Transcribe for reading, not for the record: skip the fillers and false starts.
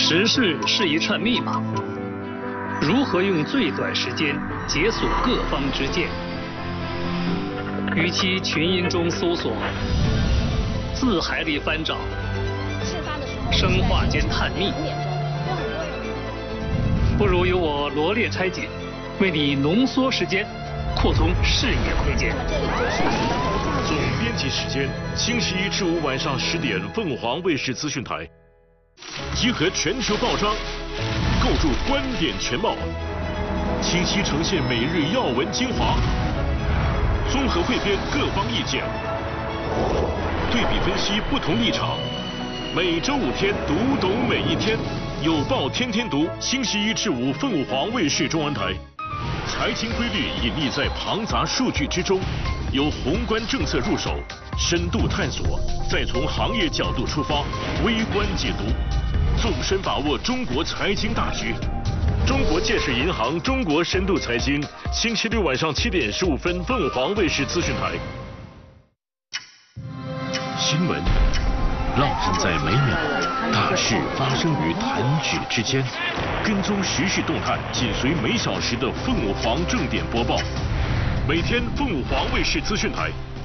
时事是一串密码，如何用最短时间解锁各方之见？与其群音中搜索，字海里翻找，生化间探秘，不如由我罗列拆解，为你浓缩时间，扩充视野窥见。 总编辑时间：星期一至五晚上10点，凤凰卫视资讯台。集合全球报章，构筑观点全貌，清晰呈现每日要闻精华，综合汇编各方意见，对比分析不同立场。每周5天，读懂每一天，有报天天读。星期一至五，凤凰卫视中文台。财经规律隐匿在庞杂数据之中，由宏观政策入手，深度探索，再从行业角度出发，微观解读，纵深把握中国财经大局。中国建设银行中国深度财经，星期六晚上7点15分，凤凰卫视资讯台。新闻浪人在每秒，大事发生于弹指之间。跟踪时事动态，紧随每小时的凤凰正点播报。每天凤凰卫视资讯台